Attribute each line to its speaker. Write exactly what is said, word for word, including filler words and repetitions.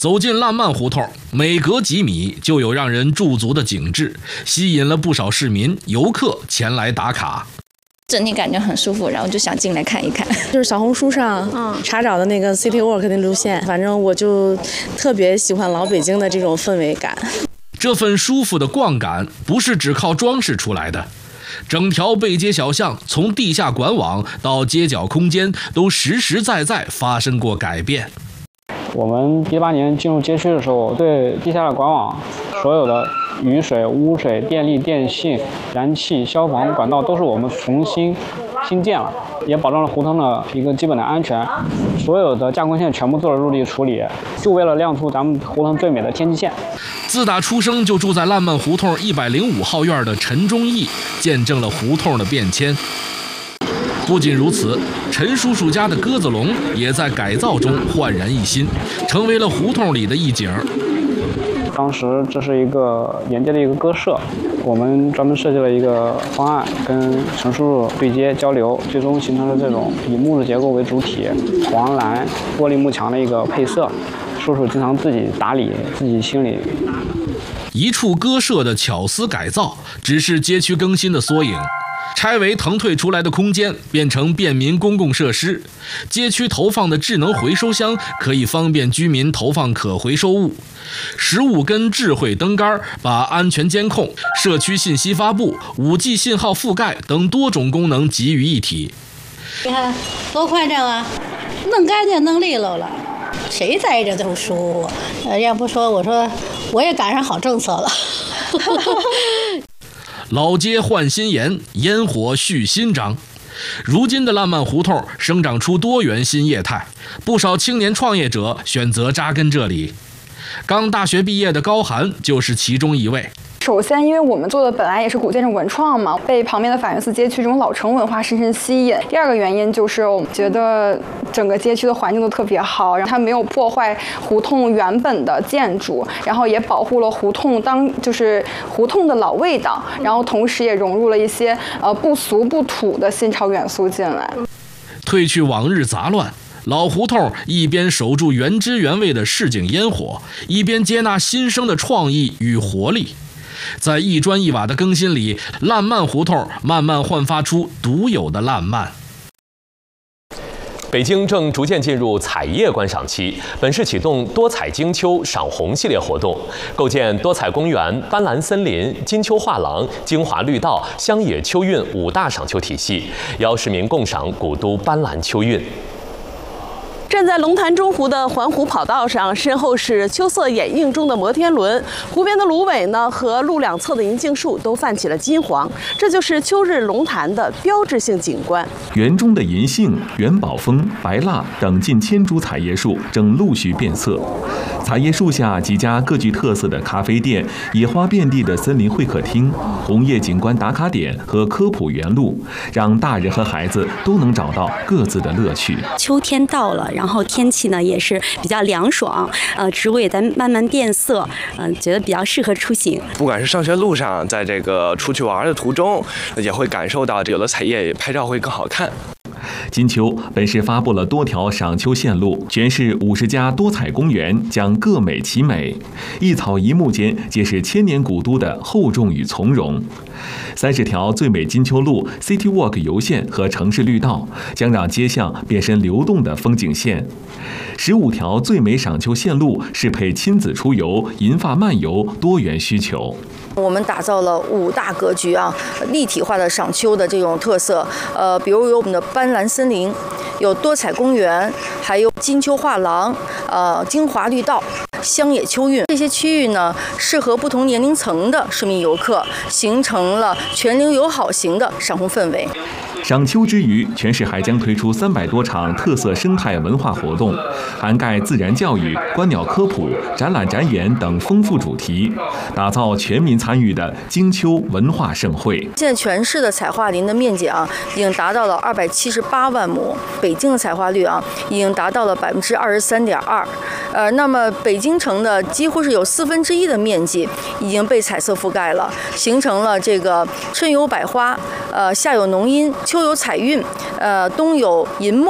Speaker 1: 走进烂漫胡同，每隔几米就有让人驻足的景致，吸引了不少市民、游客前来打卡。
Speaker 2: 整体感觉很舒服，然后就想进来看一看。
Speaker 3: 就是小红书上嗯查找的那个 City Walk 的路线，反正我就特别喜欢老北京的这种氛围感。
Speaker 1: 这份舒服的逛感不是只靠装饰出来的，整条背街小巷从地下管网到街角空间都实实在在发生过改变。
Speaker 4: 我们一八年进入街区的时候，对地下的管网所有的雨水、污水、电力、电信、燃气、消防管道都是我们重新新建了，也保证了胡同的一个基本的安全。所有的架空线全部做了入地处理，就为了亮出咱们胡同最美的天际线。
Speaker 1: 自打出生就住在烂漫胡同一百零五号院的陈忠义，见证了胡同的变迁。不仅如此，陈叔叔家的鸽子笼也在改造中焕然一新，成为了胡同里的一景。
Speaker 4: 当时这是一个沿街的一个鸽舍，我们专门设计了一个方案，跟陈叔叔对接交流，最终形成了这种以木质结构为主体、黄蓝玻璃幕墙的一个配色。叔叔经常自己打理，自己清理。
Speaker 1: 一处鸽舍的巧思改造，只是街区更新的缩影。拆为腾退出来的空间变成便民公共设施，街区投放的智能回收箱可以方便居民投放可回收物，十五根智慧灯杆把安全监控、社区信息发布、五 G 信号覆盖等多种功能集于一体。
Speaker 5: 你看多快这个，弄干净弄利落了，谁在意这都书？呃，要不说我说我也赶上好政策了。
Speaker 1: 老街换新颜，烟火续新章。如今的烂漫胡同生长出多元新业态，不少青年创业者选择扎根这里。刚大学毕业的高涵就是其中一位。
Speaker 6: 首先，因为我们做的本来也是古建筑文创嘛，被旁边的法源寺街区这种老城文化深深吸引。第二个原因就是我们觉得整个街区的环境都特别好，然后它没有破坏胡同原本的建筑，然后也保护了胡同当就是胡同的老味道，然后同时也融入了一些呃不俗不土的新潮元素进来。
Speaker 1: 褪去往日杂乱，老胡同一边守住原汁原味的市井烟火，一边接纳新生的创意与活力。在一砖一瓦的更新里，烂漫胡同慢慢焕发出独有的烂漫。
Speaker 7: 北京正逐渐进入彩叶观赏期，本市启动多彩金秋赏红系列活动，构建多彩公园、斑斓森林、金秋画廊、精华绿道、乡野秋韵五大赏秋体系，邀市民共赏古都斑斓秋韵。
Speaker 8: 站在龙潭中湖的环湖跑道上，身后是秋色掩映中的摩天轮，湖边的芦苇呢和路两侧的银杏树都泛起了金黄，这就是秋日龙潭的标志性景观。
Speaker 9: 园中的银杏、元宝枫、白蜡等近千株彩叶树正陆续变色，彩叶树下几家各具特色的咖啡店、野花遍地的森林会客厅、红叶景观打卡点和科普园路，让大人和孩子都能找到各自的乐趣。
Speaker 10: 秋天到了，然后天气呢也是比较凉爽，呃，植物也在慢慢变色，嗯、呃，觉得比较适合出行。
Speaker 11: 不管是上学路上，在这个出去玩的途中，也会感受到有的彩叶拍照会更好看。
Speaker 9: 金秋本市发布了多条赏秋线路，全市五十家多彩公园将各美其美，一草一木间皆是千年古都的厚重与从容。三十条最美金秋路 City Walk 游线和城市绿道将让街巷变身流动的风景线。十五条最美赏秋线路适配亲子出游、银发漫游多元需求。
Speaker 12: 我们打造了五大格局啊，立体化的赏秋的这种特色，呃，比如有我们的斑斓森林，有多彩公园，还有金秋画廊，呃，精华绿道。乡野秋韵这些区域呢，适合不同年龄层的市民游客，形成了全龄友好型的赏红氛围。
Speaker 9: 赏秋之余，全市还将推出三百多场特色生态文化活动，涵盖自然教育、观鸟科普、展览展演等丰富主题，打造全民参与的金秋文化盛会。
Speaker 12: 现在全市的彩桦林的面积啊，已经达到了二百七十八万亩，北京的彩桦率啊，已经达到了百分之二十三点二。呃，那么北京城的几乎是有四分之一的面积已经被彩色覆盖了，形成了这个春有百花，呃，夏有浓荫，秋有彩韵，呃，冬有银幕。